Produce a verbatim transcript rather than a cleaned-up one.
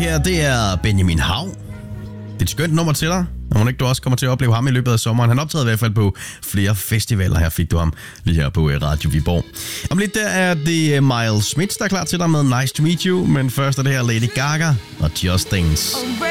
her, det er Benjamin Hav. Det er et skønt nummer til dig. Og må ikke du også kommer til at opleve ham i løbet af sommeren. Han optræder i hvert fald på flere festivaler. Her fik du ham lige her på Radio Viborg. Om lidt der er det Miles Smith, der er klar til dig med Nice to Meet You. Men først er det her Lady Gaga og Just Dance.